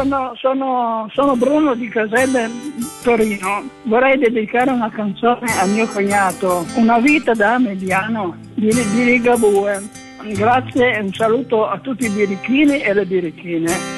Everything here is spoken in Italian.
sono Bruno di Caselle, Torino. Vorrei dedicare una canzone a mio cognato, Una vita da Mediano di Ligabue. Grazie e un saluto a tutti i birichini e le birichine.